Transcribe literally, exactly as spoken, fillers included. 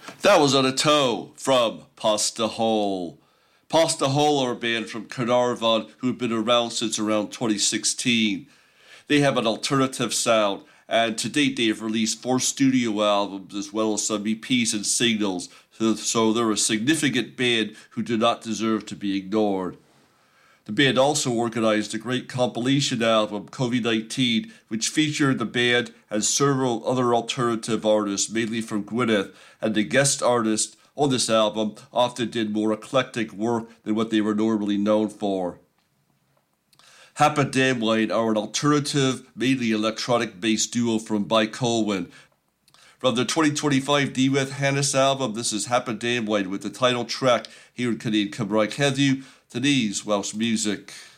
That was on a toe from Pasta Hole. Pasta Hole are a band from Carnarvon who have been around since around twenty sixteen. They have an alternative sound, and to date they have released four studio albums as well as some E Ps and singles, so, so they're a significant band who do not deserve to be ignored. The band also organized a great compilation album, COVID nineteen, which featured the band and several other alternative artists, mainly from Gwynedd, and the guest artists on this album often did more eclectic work than what they were normally known for. Hapa Damwine are an alternative, mainly electronic-based duo from Baikolwyn. From their twenty twenty-five Diwedd Hanes album, this is Hapa Damwine with the title track here in Canadian Cymraeg Heddiw, to these Welsh music.